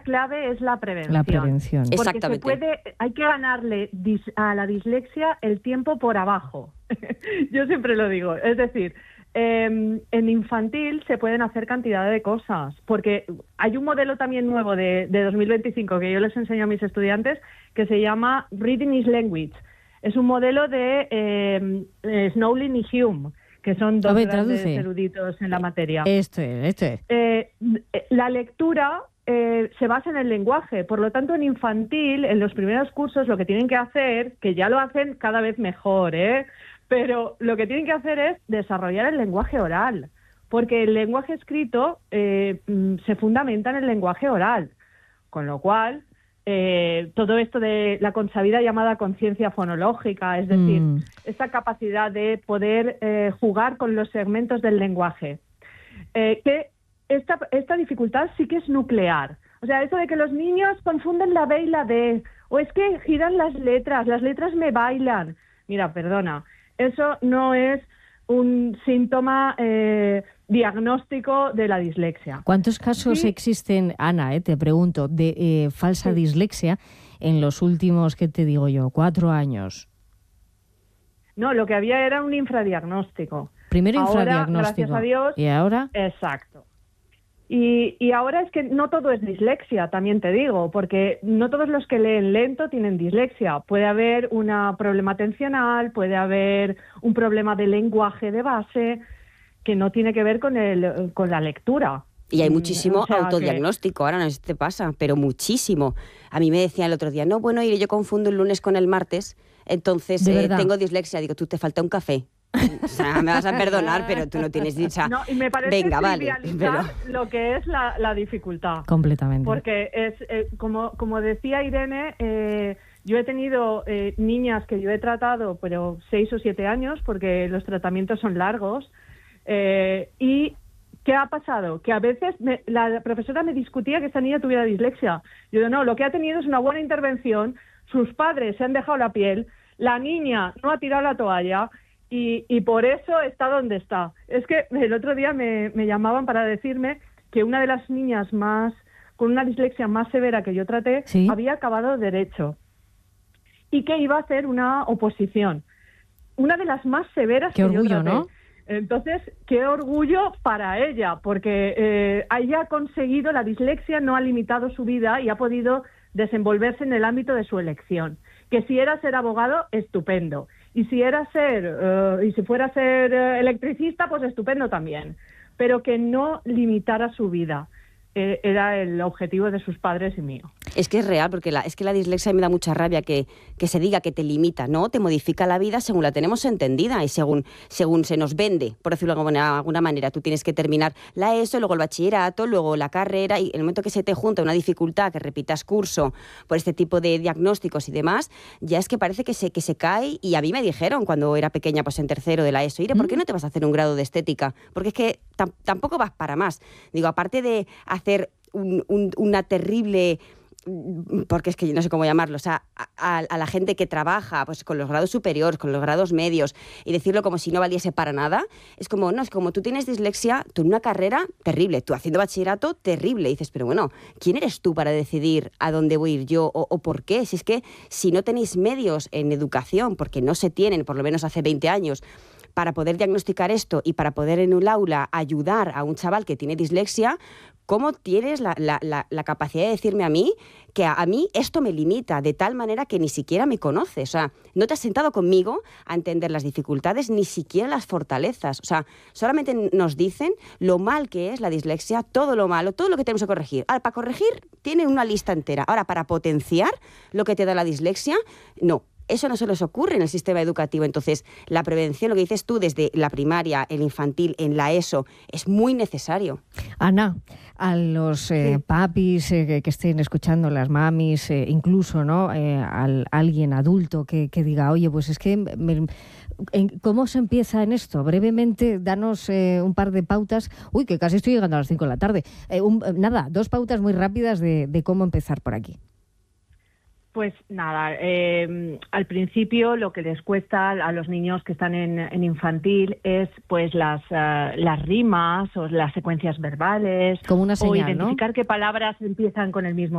clave es la prevención. La prevención. Porque Exactamente. hay que ganarle a la dislexia el tiempo por abajo. Yo siempre lo digo. Es decir, en infantil se pueden hacer cantidad de cosas, porque hay un modelo también nuevo de 2025 que yo les enseño a mis estudiantes que se llama Reading is Language. Es un modelo de Snowlin y Hume, que son dos grandes eruditos en la materia. Esto es. La lectura se basa en el lenguaje, por lo tanto en infantil, en los primeros cursos lo que tienen que hacer, que ya lo hacen cada vez mejor, pero lo que tienen que hacer es desarrollar el lenguaje oral, porque el lenguaje escrito se fundamenta en el lenguaje oral, con lo cual todo esto de la consabida llamada conciencia fonológica, es decir, esta capacidad de poder jugar con los segmentos del lenguaje, que esta dificultad sí que es nuclear. O sea, eso de que los niños confunden la B y la D, o es que giran las letras me bailan. Mira, perdona, eso no es un síntoma diagnóstico de la dislexia. ¿Cuántos casos existen, Ana, te pregunto, de falsa dislexia en los últimos, ¿qué te digo yo, 4 años? No, lo que había era un infradiagnóstico. Primero ahora, infradiagnóstico. Gracias a Dios. ¿Y ahora? Exacto. Y ahora es que no todo es dislexia, también te digo, porque no todos los que leen lento tienen dislexia. Puede haber un problema atencional, puede haber un problema de lenguaje de base que no tiene que ver con la lectura. Y hay muchísimo autodiagnóstico, ahora no sé si te pasa, pero muchísimo. A mí me decía el otro día, no, bueno, yo confundo el lunes con el martes, entonces tengo dislexia. Digo, tú te falta un café. O sea, me vas a perdonar, pero tú no tienes dicha. No, y me parece trivializar lo que es la dificultad. Completamente. Porque es, como decía Irene, yo he tenido niñas que yo he tratado, pero 6 o 7 años, porque los tratamientos son largos. ¿Y qué ha pasado? Que a veces la profesora me discutía que esta niña tuviera dislexia. Yo digo, no, lo que ha tenido es una buena intervención, sus padres se han dejado la piel, la niña no ha tirado la toalla, y por eso está donde está. Es que el otro día me llamaban para decirme que una de las niñas con una dislexia más severa que yo traté había acabado Derecho y que iba a hacer una oposición. Una de las más severas que yo traté. ¿No? Entonces, qué orgullo para ella, porque ella ha conseguido, la dislexia no ha limitado su vida y ha podido desenvolverse en el ámbito de su elección. Que si era ser abogado, estupendo. Y si fuera a ser electricista, pues estupendo también. Pero que no limitara su vida. Era el objetivo de sus padres y mío. Es que es real, porque la dislexia me da mucha rabia que se diga que te limita, ¿no? Te modifica la vida según la tenemos entendida y según se nos vende, por decirlo de alguna manera. Tú tienes que terminar la ESO, luego el bachillerato, luego la carrera, y en el momento que se te junta una dificultad, que repitas curso por este tipo de diagnósticos y demás, ya es que parece que se cae. Y a mí me dijeron cuando era pequeña, pues en tercero de la ESO, Ire, ¿por qué no te vas a hacer un grado de estética? Porque es que tampoco vas para más. Digo, aparte de hacer una terrible, porque es que yo no sé cómo llamarlo, o sea, a la gente que trabaja pues con los grados superiores, con los grados medios, y decirlo como si no valiese para nada, es como tú tienes dislexia, tú en una carrera terrible, tú haciendo bachillerato terrible, y dices, pero bueno, ¿quién eres tú para decidir a dónde voy a ir yo o por qué? Si es que si no tenéis medios en educación, porque no se tienen, por lo menos hace 20 años, para poder diagnosticar esto y para poder en un aula ayudar a un chaval que tiene dislexia, ¿cómo tienes la capacidad de decirme a mí que a mí esto me limita de tal manera que ni siquiera me conoces? O sea, no te has sentado conmigo a entender las dificultades, ni siquiera las fortalezas. O sea, solamente nos dicen lo mal que es la dislexia, todo lo malo, todo lo que tenemos que corregir. Ahora, para corregir, tienen una lista entera. Ahora, para potenciar lo que te da la dislexia, no. Eso no se les ocurre en el sistema educativo. Entonces, la prevención, lo que dices tú, desde la primaria, el infantil, en la ESO, es muy necesario. Ana, a los papis que estén escuchando, las mamis, incluso, ¿no? Alguien adulto que diga, oye, pues es que ¿cómo se empieza en esto? Brevemente, danos un par de pautas. Uy, que casi estoy llegando a las 5 de la tarde. 2 pautas muy rápidas de cómo empezar por aquí. Pues nada, al principio lo que les cuesta a los niños que están en infantil es pues las rimas o las secuencias verbales, como una señal, o identificar, ¿no?, qué palabras empiezan con el mismo